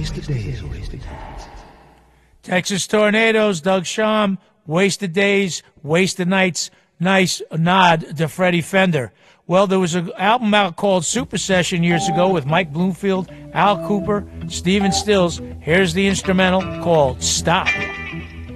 Wasted days. Texas Tornadoes, Doug Shum, Wasted Days, Wasted Nights. Nice nod to Freddie Fender. Well, there was an album out called Super Session years ago with Mike Bloomfield, Al Cooper, Stephen Stills. Here's the instrumental called Stop.